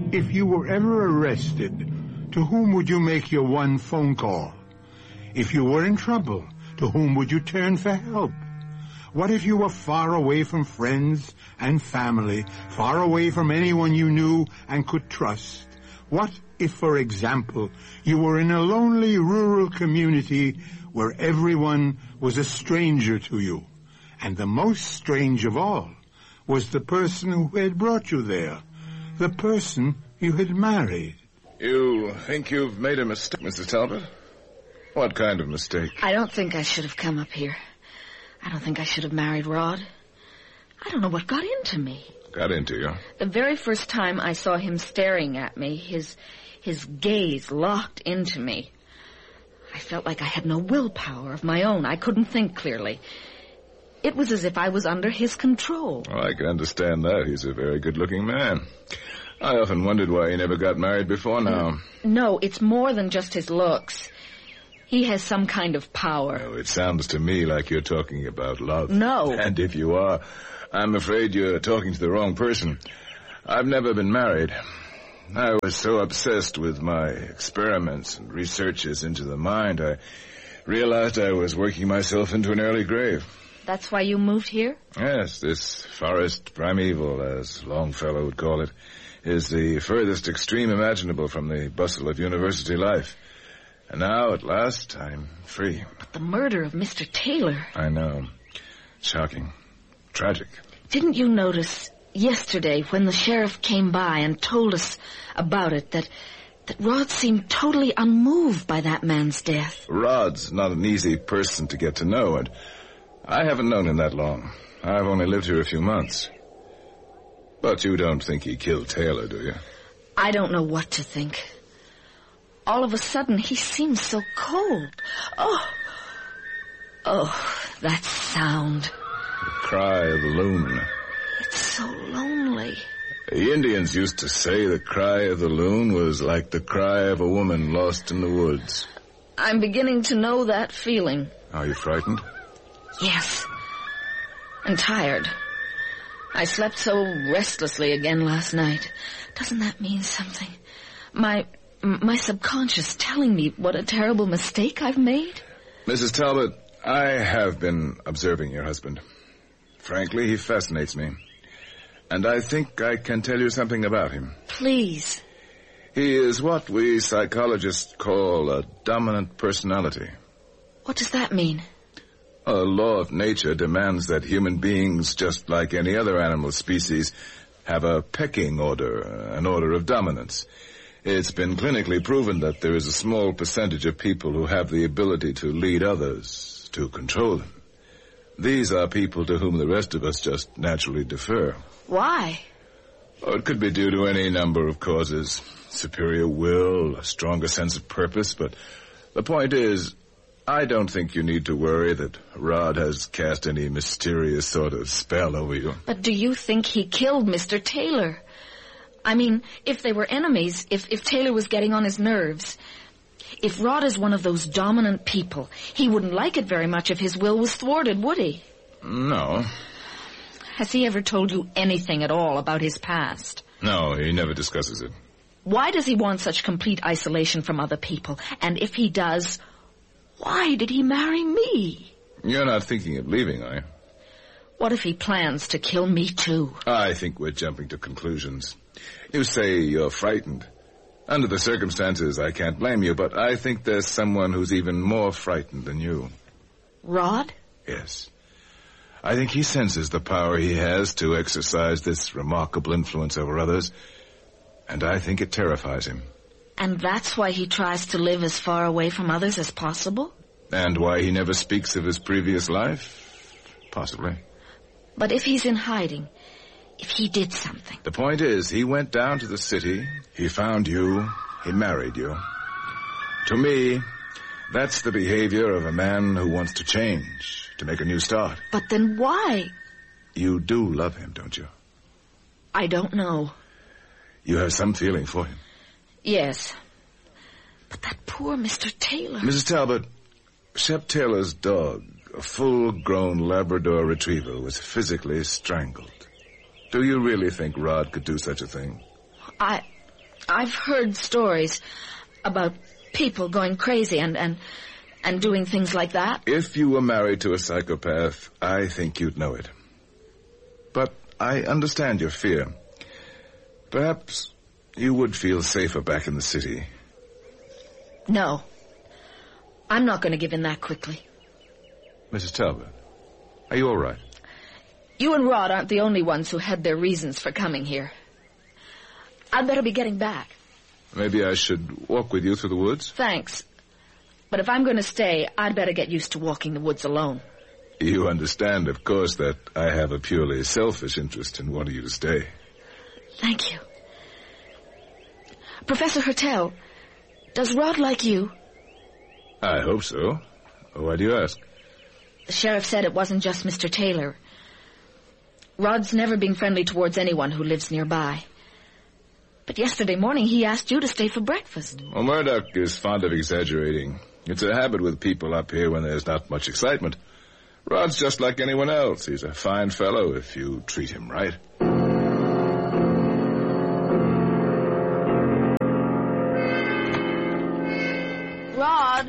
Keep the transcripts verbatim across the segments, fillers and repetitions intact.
If you were ever arrested, to whom would you make your one phone call? If you were in trouble, to whom would you turn for help? What if you were far away from friends and family, far away from anyone you knew and could trust? What if, for example, you were in a lonely rural community where everyone was a stranger to you, and the most strange of all was the person who had brought you there, the person you had married? You think you've made a mistake, Missus Talbot? What kind of mistake? I don't think I should have come up here. I don't think I should have married Rod. I don't know what got into me. Got into you? The very first time I saw him staring at me, his his gaze locked into me, I felt like I had no willpower of my own. I couldn't think clearly. It was as if I was under his control. Oh, I can understand that. He's a very good-looking man. I often wondered why he never got married before now. No, it's more than just his looks. He has some kind of power. Oh, it sounds to me like you're talking about love. No. And if you are, I'm afraid you're talking to the wrong person. I've never been married. I was so obsessed with my experiments and researches into the mind, I realized I was working myself into an early grave. That's why you moved here? Yes, this forest primeval, as Longfellow would call it, is the furthest extreme imaginable from the bustle of university life. And now, at last, I'm free. But the murder of Mister Taylor... I know. Shocking. Tragic. Didn't you notice yesterday when the sheriff came by and told us about it that, that Rod seemed totally unmoved by that man's death? Rod's not an easy person to get to know, and I haven't known him that long. I've only lived here a few months. But you don't think he killed Taylor, do you? I don't know what to think. All of a sudden, he seems so cold. Oh, oh, that sound. The cry of the loon. It's so lonely. The Indians used to say the cry of the loon was like the cry of a woman lost in the woods. I'm beginning to know that feeling. Are you frightened? Yes. And tired. I slept so restlessly again last night. Doesn't that mean something? My... My subconscious telling me what a terrible mistake I've made? Missus Talbot, I have been observing your husband. Frankly, he fascinates me. And I think I can tell you something about him. Please. He is what we psychologists call a dominant personality. What does that mean? A law of nature demands that human beings, just like any other animal species, have a pecking order, an order of dominance. It's been clinically proven that there is a small percentage of people who have the ability to lead others, to control them. These are people to whom the rest of us just naturally defer. Why? Oh, it could be due to any number of causes. Superior will, a stronger sense of purpose, but the point is, I don't think you need to worry that Rod has cast any mysterious sort of spell over you. But do you think he killed Mister Taylor? I mean, if they were enemies, if, if Taylor was getting on his nerves, if Rod is one of those dominant people, he wouldn't like it very much if his will was thwarted, would he? No. Has he ever told you anything at all about his past? No, he never discusses it. Why does he want such complete isolation from other people? And if he does, why did he marry me? You're not thinking of leaving, are you? What if he plans to kill me too? I think we're jumping to conclusions. You say you're frightened. Under the circumstances, I can't blame you, but I think there's someone who's even more frightened than you. Rod? Yes. I think he senses the power he has to exercise this remarkable influence over others, and I think it terrifies him. And that's why he tries to live as far away from others as possible? And why he never speaks of his previous life? Possibly. But if he's in hiding, if he did something... The point is, he went down to the city, he found you, he married you. To me, that's the behavior of a man who wants to change, to make a new start. But then why? You do love him, don't you? I don't know. You have some feeling for him. Yes. But that poor Mister Taylor... Missus Talbot, Shep Taylor's dog, a full-grown Labrador retriever, was physically strangled. Do you really think Rod could do such a thing? I... I've heard stories about people going crazy and, and, and doing things like that. If you were married to a psychopath, I think you'd know it. But I understand your fear. Perhaps you would feel safer back in the city. No. I'm not going to give in that quickly. Missus Talbot, are you all right? You and Rod aren't the only ones who had their reasons for coming here. I'd better be getting back. Maybe I should walk with you through the woods? Thanks. But if I'm going to stay, I'd better get used to walking the woods alone. You understand, of course, that I have a purely selfish interest in wanting you to stay. Thank you. Professor Hertel, does Rod like you? I hope so. Why do you ask? The sheriff said it wasn't just Mister Taylor. Rod's never been friendly towards anyone who lives nearby. But yesterday morning he asked you to stay for breakfast. Well, Murdoch is fond of exaggerating. It's a habit with people up here when there's not much excitement. Rod's just like anyone else. He's a fine fellow if you treat him right. Rod?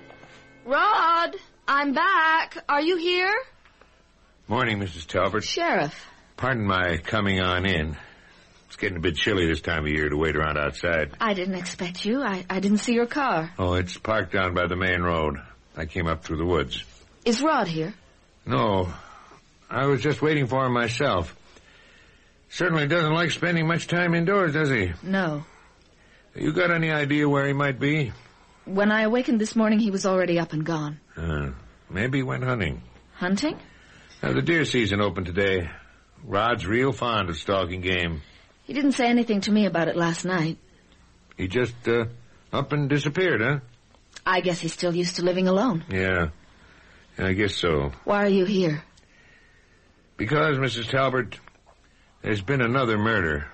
Rod? I'm back. Are you here? Morning, Missus Talbot. Sheriff. Pardon my coming on in. It's getting a bit chilly this time of year to wait around outside. I didn't expect you. I, I didn't see your car. Oh, it's parked down by the main road. I came up through the woods. Is Rod here? No. I was just waiting for him myself. Certainly doesn't like spending much time indoors, does he? No. You got any idea where he might be? When I awakened this morning, he was already up and gone. Uh, maybe he went hunting. Hunting? Now, the deer season opened today. Rod's real fond of stalking game. He didn't say anything to me about it last night. He just, uh, up and disappeared, huh? I guess he's still used to living alone. Yeah. I guess so. Why are you here? Because, Missus Talbot, there's been another murder.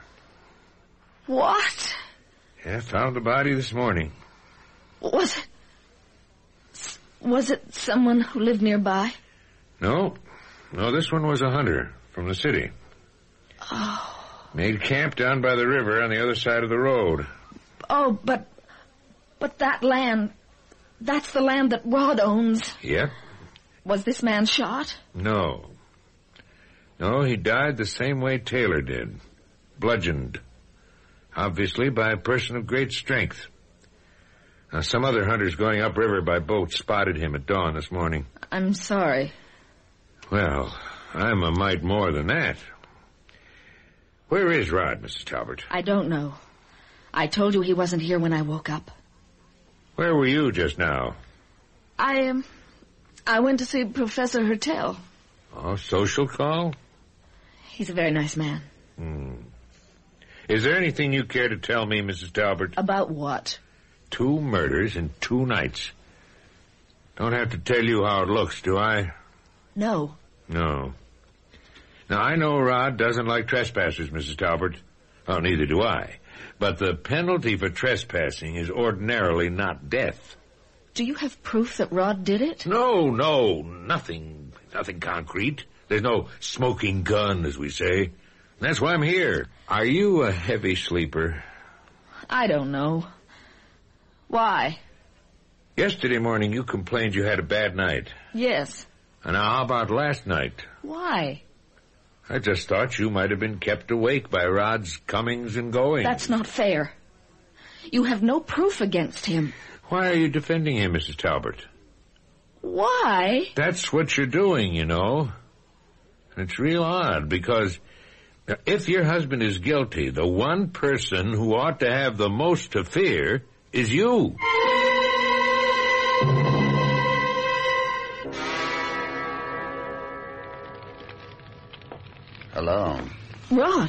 What? Yeah, found the body this morning. Was it... Was it someone who lived nearby? No. No, this one was a hunter from the city. Oh. Made camp down by the river on the other side of the road. Oh, but... But that land... That's the land that Rod owns. Yep. Was this man shot? No. No, he died the same way Taylor did. Bludgeoned. Obviously by a person of great strength. Now, some other hunters going upriver by boat spotted him at dawn this morning. I'm sorry. Well, I'm a mite more than that. Where is Rod, Missus Talbot? I don't know. I told you he wasn't here when I woke up. Where were you just now? I, um... I went to see Professor Hertel. Oh, social call? He's a very nice man. Hmm. Is there anything you care to tell me, Missus Talbot? About what? Two murders in two nights. Don't have to tell you how it looks, do I? No. No. Now, I know Rod doesn't like trespassers, Missus Talbot. Oh, neither do I. But the penalty for trespassing is ordinarily not death. Do you have proof that Rod did it? No, no, nothing, nothing concrete. There's no smoking gun, as we say. That's why I'm here. Are you a heavy sleeper? I don't know. Why? Yesterday morning you complained you had a bad night. Yes. And now how about last night? Why? I just thought you might have been kept awake by Rod's comings and goings. That's not fair. You have no proof against him. Why are you defending him, Missus Talbot? Why? That's what you're doing, you know. And it's real odd, because if your husband is guilty, the one person who ought to have the most to fear is you. Hello. Rod.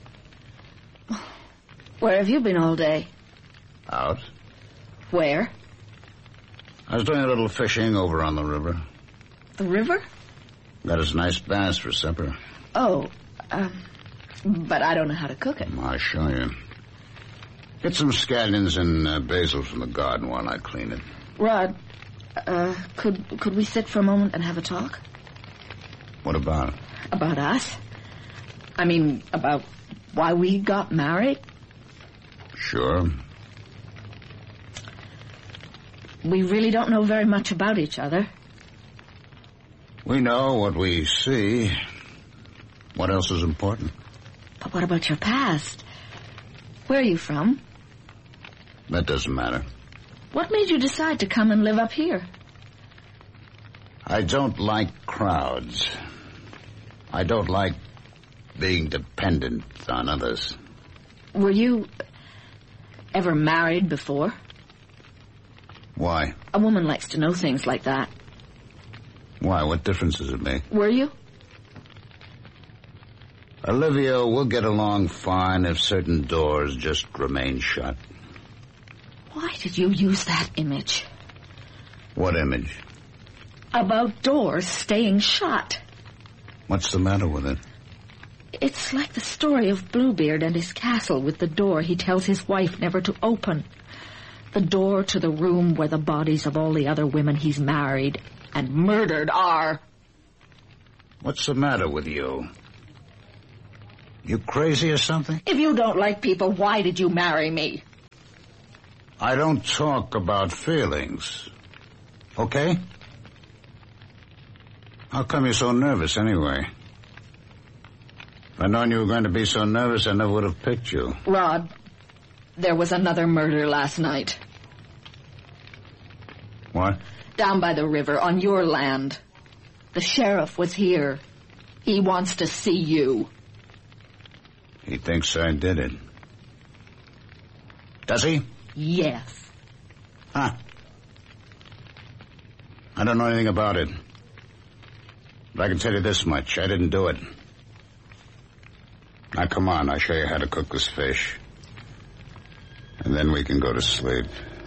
Where have you been all day? Out. Where? I was doing a little fishing over on the river. The river? Got us nice bass for supper. Oh, um, but I don't know how to cook it. I'll show you. Get some scallions and uh, basil from the garden while I clean it. Rod, uh, could could we sit for a moment and have a talk? What about? About us? I mean, about why we got married? Sure. We really don't know very much about each other. We know what we see. What else is important? But what about your past? Where are you from? That doesn't matter. What made you decide to come and live up here? I don't like crowds. I don't like being dependent on others. Were you ever married before? Why? A woman likes to know things like that. Why? What difference does it make? Were you? Olivia, we'll get along fine if certain doors just remain shut. Why did you use that image? What image? About doors staying shut. What's the matter with it? It's like the story of Bluebeard and his castle with the door he tells his wife never to open. The door to the room where the bodies of all the other women he's married and murdered are. What's the matter with you? You crazy or something? If you don't like people, why did you marry me? I don't talk about feelings. Okay? How come you're so nervous anyway? If I'd known you were going to be so nervous, I never would have picked you. Rod, there was another murder last night. What? Down by the river, on your land. The sheriff was here. He wants to see you. He thinks I did it. Does he? Yes. Huh. I don't know anything about it. But I can tell you this much. I didn't do it. Now, come on. I'll show you how to cook this fish. And then we can go to sleep.